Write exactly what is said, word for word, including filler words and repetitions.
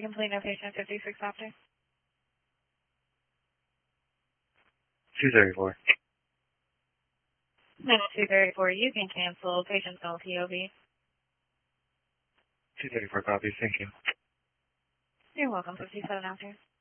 complete no patient fifty-six after. two thirty-four. No, two thirty-four, you can cancel. Patient's on P O V. two thirty-four copy, thank you. You're welcome, fifty-seven after.